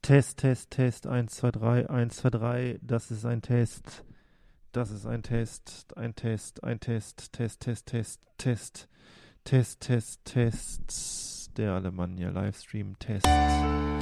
Test, Test, Test, 1, 2, 3, 1, 2, 3, das ist ein Test. Das ist ein Test, ein Test, ein Test, Test, Test, Test, Test, Test, Test, Test, der Alemannia Livestream Test.